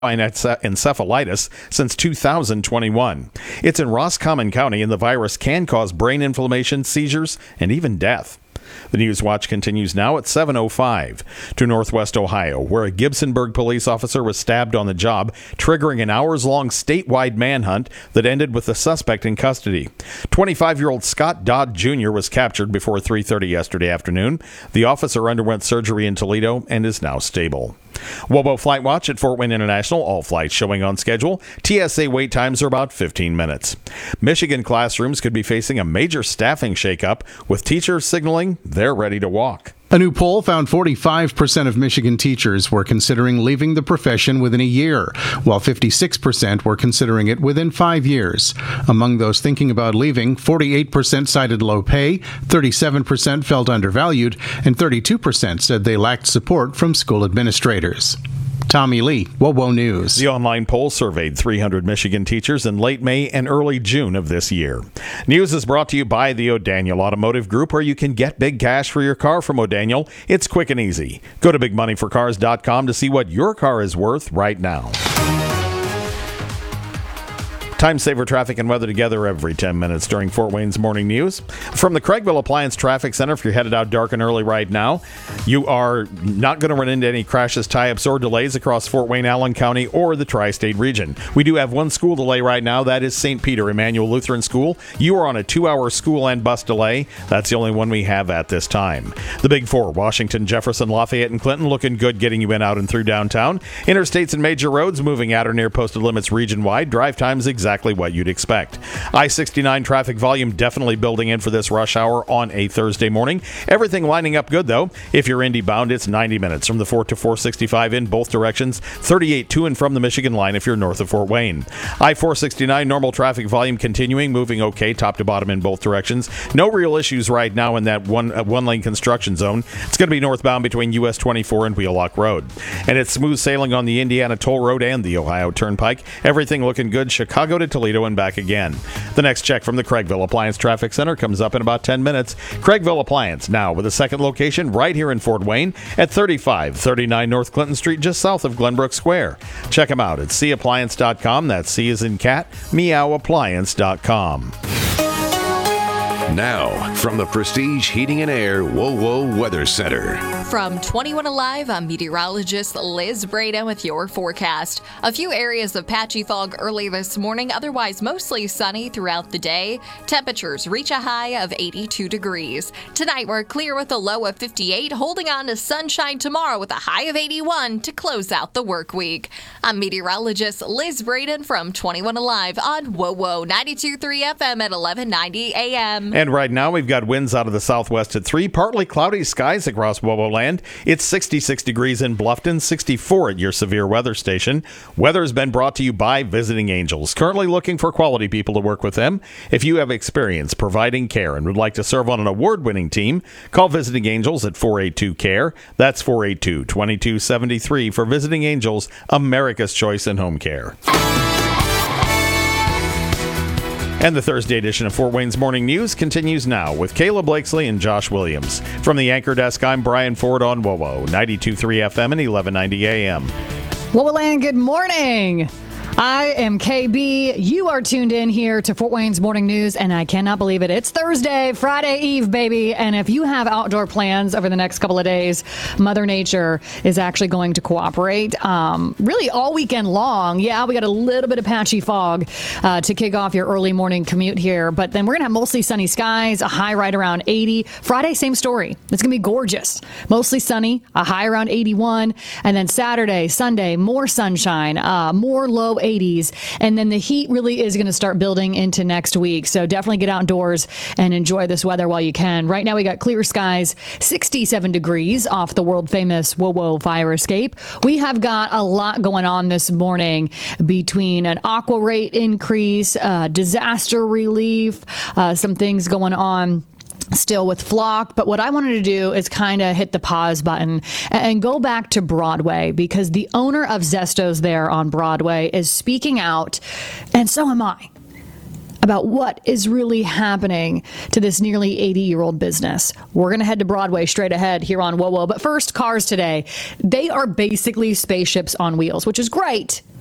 encephalitis since 2021. It's in Roscommon County, and the virus can cause brain inflammation, seizures, and even death. The News Watch continues now at 7:05 to Northwest Ohio, where a Gibsonburg police officer was stabbed on the job, triggering an hours-long statewide manhunt that ended with the suspect in custody. 25-year-old Scott Dodd Jr. was captured before 3:30 yesterday afternoon. The officer underwent surgery in Toledo and is now stable. WOBO Flight Watch at Fort Wayne International, all flights showing on schedule. TSA wait times are about 15 minutes. Michigan classrooms could be facing a major staffing shakeup, with teachers signaling they're ready to walk. A new poll found 45% of Michigan teachers were considering leaving the profession within a year, while 56% were considering it within 5 years. Among those thinking about leaving, 48% cited low pay, 37% felt undervalued, and 32% said they lacked support from school administrators. Tommy Lee, WOBO News. The online poll surveyed 300 Michigan teachers in late May and early June of this year. News is brought to you by the O'Daniel Automotive Group, where you can get big cash for your car from O'Daniel. It's quick and easy. Go to bigmoneyforcars.com to see what your car is worth right now. Time saver traffic and weather together every 10 minutes during Fort Wayne's Morning News. From the Craigville Appliance Traffic Center, if you're headed out dark and early right now, you are not going to run into any crashes, tie-ups, or delays across Fort Wayne, Allen County, or the tri-state region. We do have one school delay right now. That is St. Peter Emmanuel Lutheran School. You are on a 2-hour school and bus delay. That's the only one we have at this time. The Big Four, Washington, Jefferson, Lafayette, and Clinton, looking good getting you in, out, and through downtown. Interstates and major roads moving at or near posted limits region-wide. Drive times exactly what you'd expect. I-69 traffic volume definitely building in for this rush hour on a Thursday morning. Everything lining up good, though. If you're Indy bound, it's 90 minutes from the 4 to 465 in both directions. 38 to and from the Michigan line if you're north of Fort Wayne. I-469 normal traffic volume continuing, moving okay top to bottom in both directions. No real issues right now in that one-lane construction zone. It's going to be northbound between US 24 and Wheelock Road. And it's smooth sailing on the Indiana Toll Road and the Ohio Turnpike. Everything looking good. Chicago to Toledo and back again. The next check from the Craigville Appliance Traffic Center comes up in about 10 minutes. Craigville Appliance, now with a second location right here in Fort Wayne at 3539 North Clinton Street, just south of Glenbrook Square. Check them out at cappliance.com. That's C as in cat, meowappliance.com. Now, from the Prestige Heating and Air WOWO Weather Center. From 21 Alive, I'm meteorologist Liz Breda with your forecast. A few areas of patchy fog early this morning, otherwise mostly sunny throughout the day. Temperatures reach a high of 82 degrees. Tonight we're clear with a low of 58, holding on to sunshine tomorrow with a high of 81 to close out the work week. I'm meteorologist Liz Braden from 21 Alive on WOWO 92.3 FM at 1190 AM. And right now we've got winds out of the southwest at 3, partly cloudy skies across WOWO land. It's 66 degrees in Bluffton, 64 at your severe weather station. Weather has been brought to you by Visiting Angels, currently looking for quality people to work with them. If you have experience providing care and would like to serve on an award-winning team, call Visiting Angels at 482-CARE. That's 482-2273 for Visiting Angels, America's choice in home care. And the Thursday edition of Fort Wayne's Morning News continues now with Kayla Blakesley and Josh Williams. From the Anchor Desk, I'm Brian Ford on WOWO 92.3 FM and 1190 AM. WOWO Land, good morning. I am KB. You are tuned in here to Fort Wayne's Morning News, and I cannot believe it. It's Thursday, Friday Eve, baby. And if you have outdoor plans over the next couple of days, Mother Nature is actually going to cooperate really all weekend long. Yeah, we got a little bit of patchy fog to kick off your early morning commute here, but then we're going to have mostly sunny skies, a high right around 80. Friday, same story. It's going to be gorgeous. Mostly sunny, a high around 81. And then Saturday, Sunday, more sunshine, more low 80s, and then the heat really is going to start building into next week. So definitely get outdoors and enjoy this weather while you can. Right now we got clear skies, 67 degrees off the world famous WOWO fire escape. We have got a lot going on this morning between an aqua rate increase, disaster relief, some things going on still with Flock, but what I wanted to do is kind of hit the pause button and go back to Broadway, because the owner of Zesto's there on Broadway is speaking out, and so am I. about what is really happening to this nearly 80-year-old business. We're going to head to Broadway straight ahead here on Whoa Whoa. But first, cars today. They are basically spaceships on wheels, which is great.